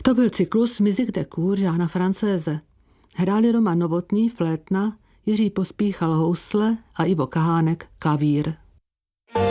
To byl cyklus Musique de cour Žána Francéze. Hráli Roman Novotný, flétna, Jiří Pospíchal housle a Ivo Kahánek klavír.